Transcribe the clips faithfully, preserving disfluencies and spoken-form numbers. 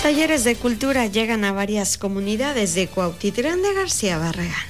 Talleres de cultura llegan a varias comunidades de Cuautitlán de García Barragán.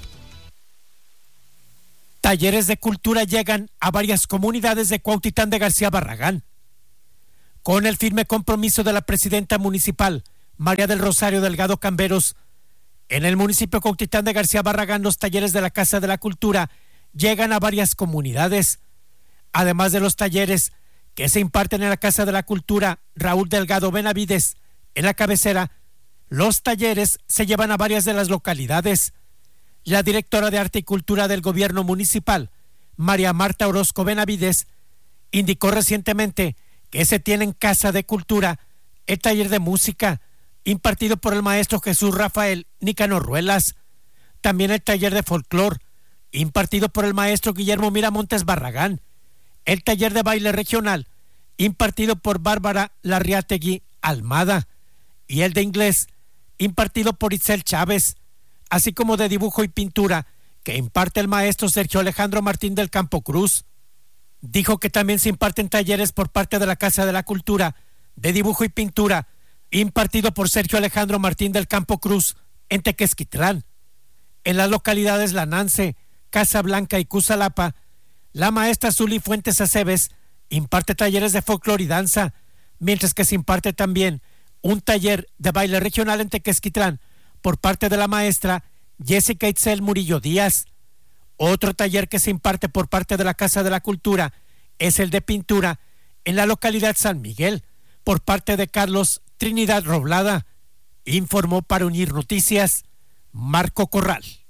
Talleres de cultura llegan a varias comunidades de Cuautitlán de García Barragán. Con el firme compromiso de la presidenta municipal, María del Rosario Delgado Camberos, en el municipio de Cuautitlán de García Barragán, los talleres de la Casa de la Cultura llegan a varias comunidades. Además de los talleres que se imparten en la Casa de la Cultura Raúl Delgado Benavides, en la cabecera, los talleres se llevan a varias de las localidades. La directora de Arte y Cultura del Gobierno Municipal, María Marta Orozco Benavides, indicó recientemente que se tiene en Casa de Cultura el taller de música impartido por el maestro Jesús Rafael Nicanor Ruelas, también el taller de folclor impartido por el maestro Guillermo Miramontes Barragán, el taller de baile regional impartido por Bárbara Larriategui Almada y el de inglés impartido por Itzel Chávez, así como de dibujo y pintura que imparte el maestro Sergio Alejandro Martín del Campo Cruz. Dijo que también se imparten talleres por parte de la Casa de la Cultura de dibujo y pintura impartido por Sergio Alejandro Martín del Campo Cruz en Tequesquitlán. En las localidades La Nance, Casa Blanca y Cusalapa, la maestra Zuli Fuentes Aceves imparte talleres de folclor y danza, mientras que se imparte también un taller de baile regional en Tequesquitlán por parte de la maestra Jessica Itzel Murillo Díaz. Otro taller que se imparte por parte de la Casa de la Cultura es el de pintura en la localidad San Miguel por parte de Carlos Trinidad Roblada. Informó para Unir Noticias Marco Corral.